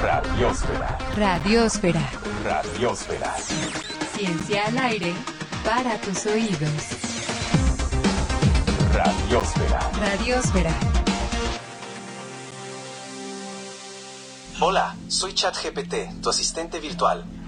Radiósfera. Radiósfera. Radiósfera. Ciencia al aire para tus oídos. Radiósfera. Radiósfera. Hola, soy ChatGPT, tu asistente virtual.